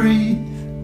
breathe.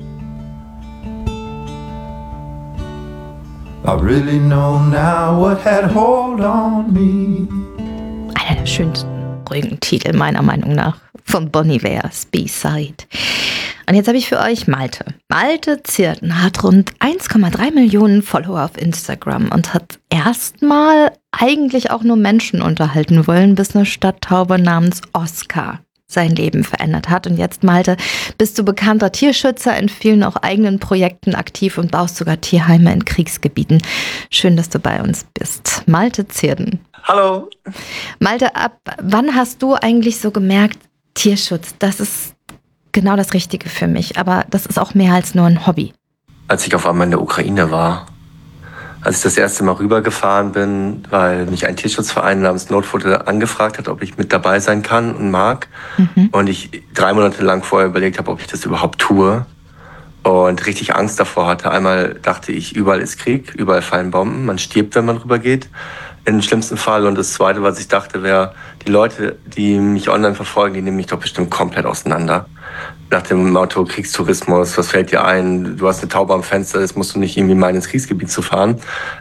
I really know now what had hold on me. Einer der schönsten ruhigen Titel meiner Meinung nach von Bon Ivers B-Side. Und jetzt habe ich für euch Malte. Malte Zierden hat rund 1,3 Millionen Follower auf Instagram und hat erstmal eigentlich auch nur Menschen unterhalten wollen, bis eine Stadttaube namens Oscar sein Leben verändert hat. Und jetzt, Malte, bist du bekannter Tierschützer, in vielen auch eigenen Projekten aktiv und baust sogar Tierheime in Kriegsgebieten. Schön, dass du bei uns bist. Malte Zierden. Hallo. Malte, ab wann hast du eigentlich so gemerkt, Tierschutz, das ist genau das Richtige für mich, aber das ist auch mehr als nur ein Hobby? Als ich auf einmal in der Ukraine war, als ich das erste Mal rübergefahren bin, weil mich ein Tierschutzverein namens Notfote angefragt hat, ob ich mit dabei sein kann und mag. Und ich 3 Monate lang vorher überlegt habe, ob ich das überhaupt tue und richtig Angst davor hatte. Einmal dachte ich, überall ist Krieg, überall fallen Bomben, man stirbt, wenn man rübergeht, im schlimmsten Fall. Und das Zweite, was ich dachte, wäre, die Leute, die mich online verfolgen, die nehmen mich doch bestimmt komplett auseinander. Nach dem Motto Kriegstourismus, was fällt dir ein? Du hast eine Taube am Fenster, jetzt musst du nicht irgendwie meinen, ins Kriegsgebiet zu fahren.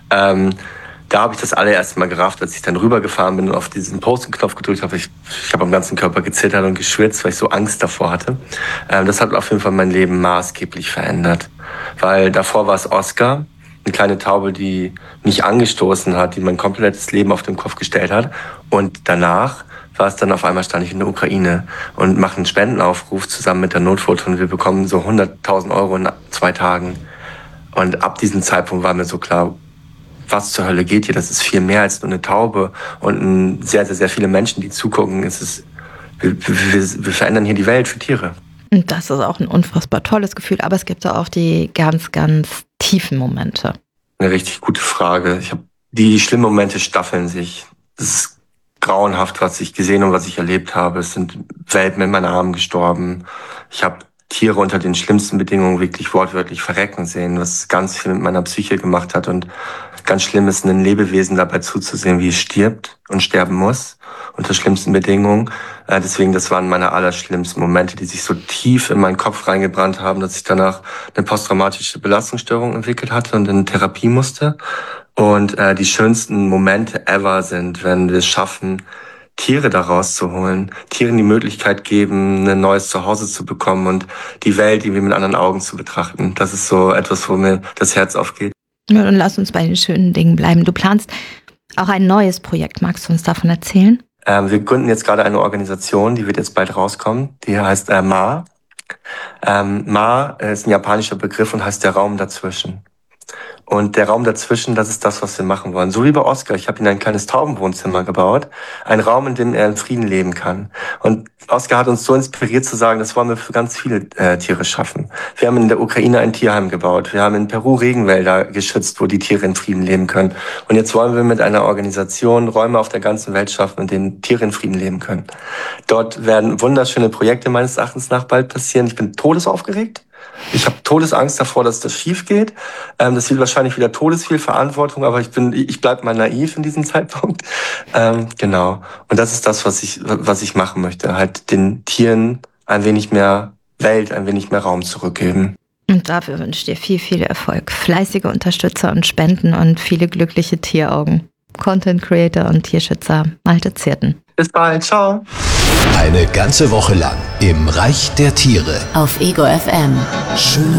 Da habe ich das allererste Mal gerafft, als ich dann rübergefahren bin und auf diesen Posten-Knopf gedrückt habe. Ich habe am ganzen Körper gezittert und geschwitzt, weil ich so Angst davor hatte. Das hat auf jeden Fall mein Leben maßgeblich verändert. Weil davor war es Oscar, eine kleine Taube, die mich angestoßen hat, die mein komplettes Leben auf den Kopf gestellt hat. Und danach war es dann auf einmal, stand ich in der Ukraine und mache einen Spendenaufruf zusammen mit der Notfoto und wir bekommen so 100.000 Euro in 2 Tagen. Und ab diesem Zeitpunkt war mir so klar, was zur Hölle geht hier? Das ist viel mehr als nur eine Taube und sehr, sehr, sehr viele Menschen, die zugucken. Wir verändern hier die Welt für Tiere. Und das ist auch ein unfassbar tolles Gefühl, aber es gibt auch die ganz, ganz tiefen Momente. Eine richtig gute Frage. Die schlimmen Momente staffeln sich. Es ist grauenhaft, was ich gesehen und was ich erlebt habe. Es sind Welpen in meinen Armen gestorben. Ich habe Tiere unter den schlimmsten Bedingungen wirklich wortwörtlich verrecken sehen, was ganz viel mit meiner Psyche gemacht hat. Und ganz schlimm ist, einem Lebewesen dabei zuzusehen, wie es stirbt und sterben muss unter schlimmsten Bedingungen. Deswegen, das waren meine allerschlimmsten Momente, die sich so tief in meinen Kopf reingebrannt haben, dass ich danach eine posttraumatische Belastungsstörung entwickelt hatte und in Therapie musste. Und die schönsten Momente ever sind, wenn wir es schaffen, Tiere da rauszuholen, Tieren die Möglichkeit geben, ein neues Zuhause zu bekommen und die Welt irgendwie mit anderen Augen zu betrachten. Das ist so etwas, wo mir das Herz aufgeht. Ja, dann lass uns bei den schönen Dingen bleiben. Du planst auch ein neues Projekt. Magst du uns davon erzählen? Wir gründen jetzt gerade eine Organisation, die wird jetzt bald rauskommen. Die heißt Ma. Ma ist ein japanischer Begriff und heißt der Raum dazwischen. Und der Raum dazwischen, das ist das, was wir machen wollen. So wie bei Oscar. Ich habe ihm ein kleines Taubenwohnzimmer gebaut. Ein Raum, in dem er in Frieden leben kann. Und Oscar hat uns so inspiriert zu sagen, das wollen wir für ganz viele Tiere schaffen. Wir haben in der Ukraine ein Tierheim gebaut. Wir haben in Peru Regenwälder geschützt, wo die Tiere in Frieden leben können. Und jetzt wollen wir mit einer Organisation Räume auf der ganzen Welt schaffen, in denen Tiere in Frieden leben können. Dort werden wunderschöne Projekte meines Erachtens nach bald passieren. Ich bin todesaufgeregt. Ich habe Todesangst davor, dass das schief geht. Das wird wahrscheinlich wieder todesviel Verantwortung, aber ich bleib mal naiv in diesem Zeitpunkt. Genau. Und das ist das, was ich machen möchte. Halt den Tieren ein wenig mehr Welt, ein wenig mehr Raum zurückgeben. Und dafür wünsche ich dir viel, viel Erfolg. Fleißige Unterstützer und Spenden und viele glückliche Tieraugen. Content Creator und Tierschützer Malte Zierden. Bis bald. Ciao. Eine ganze Woche lang im Reich der Tiere. Auf Ego FM. Schöne